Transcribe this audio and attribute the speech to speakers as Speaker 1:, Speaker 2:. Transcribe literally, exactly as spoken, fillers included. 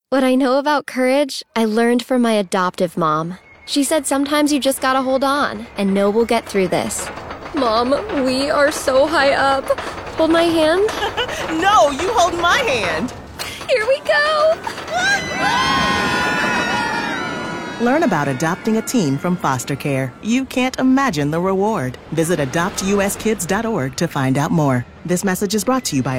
Speaker 1: What I know about courage, I learned from my adoptive mom. She said sometimes you just gotta hold on and know we'll get through this. Mom, we are so high up. Hold my hand?
Speaker 2: No, you hold my hand.
Speaker 1: Here we go.
Speaker 2: Learn about adopting a teen from foster care. You can't imagine the reward. Visit adopt u s kids dot org to find out more. This message is brought to you by